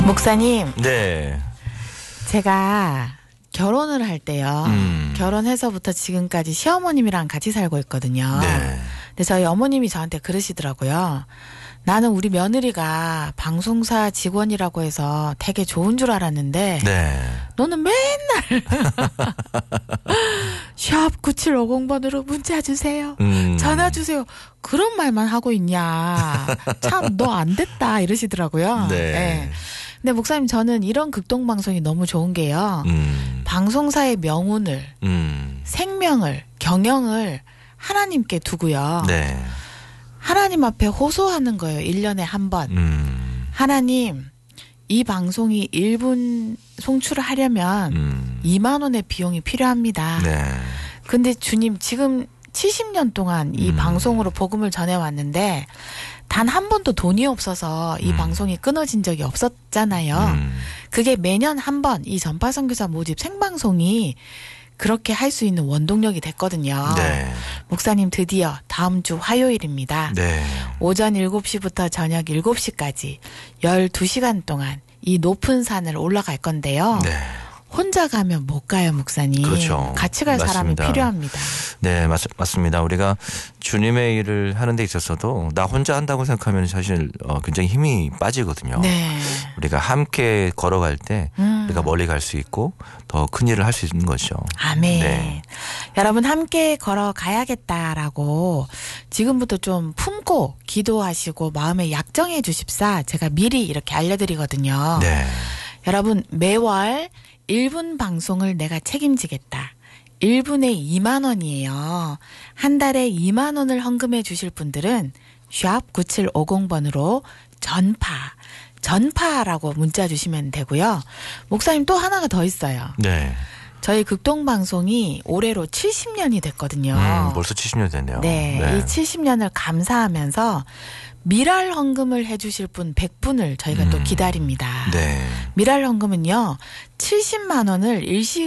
목사님. 네. 제가 결혼을 할 때요. 결혼해서부터 지금까지 시어머님이랑 같이 살고 있거든요. 네. 근데 저희 어머님이 저한테 그러시더라고요. 나는 우리 며느리가 방송사 직원이라고 해서 되게 좋은 줄 알았는데 네. 너는 맨날 샵 9750번으로 문자 주세요. 전화 주세요. 그런 말만 하고 있냐. 참 너 안 됐다 이러시더라고요. 네. 네. 근데 목사님 저는 이런 극동방송이 너무 좋은 게요. 방송사의 명운을 생명을 경영을 하나님께 두고요. 네. 하나님 앞에 호소하는 거예요. 1년에 한 번. 하나님 이 방송이 1분 송출을 하려면 2만 원의 비용이 필요합니다. 네. 근데 주님 지금 70년 동안 이 방송으로 복음을 전해왔는데 단 한 번도 돈이 없어서 이 방송이 끊어진 적이 없었잖아요. 그게 매년 한 번 이 전파 선교사 모집 생방송이 그렇게 할 수 있는 원동력이 됐거든요. 네. 목사님 드디어 다음 주 화요일입니다. 네. 오전 7시부터 저녁 7시까지 12시간 동안 이 높은 산을 올라갈 건데요. 네. 혼자 가면 못 가요, 목사님. 그렇죠. 같이 갈 사람이 맞습니다. 필요합니다. 네, 맞습니다. 우리가 주님의 일을 하는 데 있어서도 나 혼자 한다고 생각하면 사실 굉장히 힘이 빠지거든요. 네. 우리가 함께 걸어갈 때 우리가 멀리 갈 수 있고 더 큰 일을 할 수 있는 거죠. 아멘. 네. 여러분 함께 걸어가야겠다라고 지금부터 좀 품고 기도하시고 마음에 약정해 주십사 제가 미리 이렇게 알려드리거든요. 네. 여러분 매월 1분 방송을 내가 책임지겠다. 1분에 2만 원이에요. 한 달에 2만 원을 헌금해 주실 분들은 샵 9750번으로 전파라고 문자 주시면 되고요. 목사님 또 하나가 더 있어요. 네. 저희 극동방송이 올해로 70년이 됐거든요. 벌써 70년 됐네요. 네. 네. 이 70년을 감사하면서 미랄 헌금을 해주실 분 100분을 저희가 또 기다립니다. 네. 미랄 헌금은요. 70만 원을 일시